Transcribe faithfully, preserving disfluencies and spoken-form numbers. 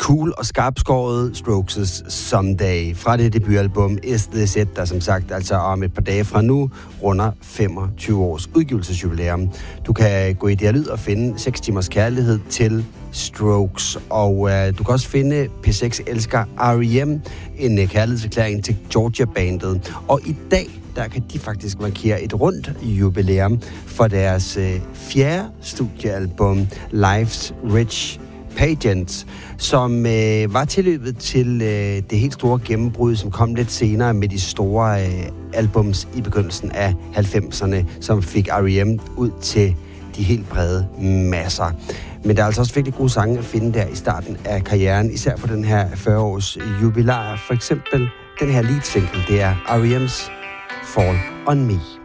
cool og skarpskåret Strokes' Someday fra det debutalbum Is This It, der som sagt altså om et par dage fra nu runder femogtyve års udgivelsesjubilæum. Du kan gå i D R Lyd og finde seks timers kærlighed til Strokes, og øh, du kan også finde P seks elsker R E M, en øh, kærlighedserklæring til Georgia-bandet. Og i dag, der kan de faktisk markere et rundt jubilæum for deres øh, fjerde studiealbum, Life's Rich Pageant, som øh, var tilløbet til øh, det helt store gennembrud, som kom lidt senere med de store øh, albums i begyndelsen af halvfemserne, som fik R E M ud til de helt brede masser. Men der er altså også virkelig gode sange at finde der i starten af karrieren, især på den her fyrre års jubilar. For eksempel den her lead single, det er R E M's Fall On Me.